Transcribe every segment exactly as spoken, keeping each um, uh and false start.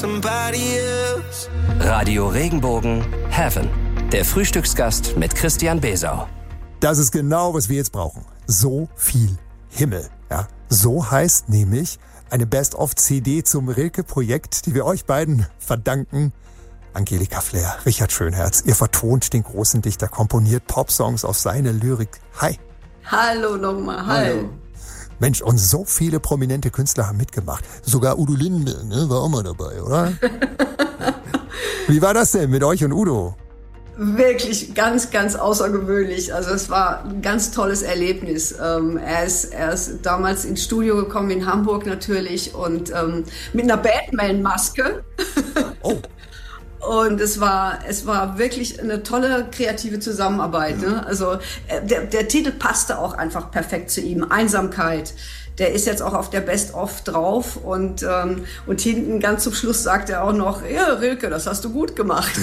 somebody else. Radio Regenbogen Heaven. Der Frühstücksgast mit Christian Besau. Das ist genau, was wir jetzt brauchen. So viel Himmel. Ja, so heißt nämlich eine Best-of-C D zum Rilke-Projekt, die wir euch beiden verdanken. Angelika Flair, Richard Schönherz, ihr vertont den großen Dichter, komponiert Popsongs auf seine Lyrik. Hi. Hallo nochmal, hi. Hallo. Mensch, und so viele prominente Künstler haben mitgemacht. Sogar Udo Lindenberg, ne, war auch mal dabei, oder? Wie war das denn mit euch und Udo? Wirklich ganz, ganz außergewöhnlich. Also es war ein ganz tolles Erlebnis. Ähm, er ist, er ist damals ins Studio gekommen in Hamburg natürlich und ähm, mit einer Batman-Maske. Oh. Und es war, es war wirklich eine tolle kreative Zusammenarbeit. Ne? Also der, der Titel passte auch einfach perfekt zu ihm. Einsamkeit. Der ist jetzt auch auf der Best-of drauf und, ähm, und hinten ganz zum Schluss sagt er auch noch, ja, Rilke, das hast du gut gemacht.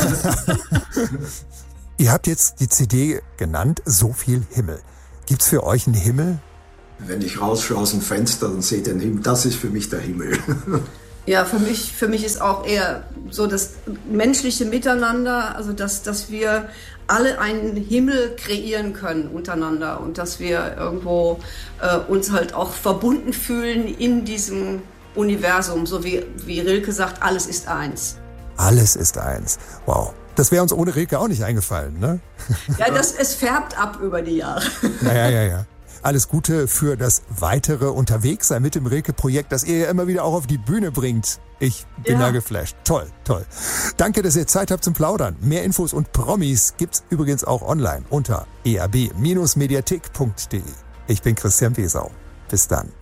Ihr habt jetzt die C D genannt, So viel Himmel. Gibt's für euch einen Himmel? Wenn ich rausschaue aus dem Fenster und sehe den Himmel, das ist für mich der Himmel. Ja, für mich, für mich ist auch eher so das menschliche Miteinander, also dass, dass wir alle einen Himmel kreieren können untereinander und dass wir irgendwo äh, uns halt auch verbunden fühlen in diesem Universum, so wie, wie Rilke sagt, alles ist eins. Alles ist eins. Wow. Das wäre uns ohne Rilke auch nicht eingefallen, ne? Ja, das, es färbt ab über die Jahre. Ja, ja, ja, ja. Alles Gute für das weitere Unterwegssein mit dem Rilke-Projekt, das ihr ja immer wieder auch auf die Bühne bringt. Ich bin ja da geflasht. Toll, toll. Danke, dass ihr Zeit habt zum Plaudern. Mehr Infos und Promis gibt's übrigens auch online unter e r b Bindestrich mediathek punkt d e. Ich bin Christian Besau. Bis dann.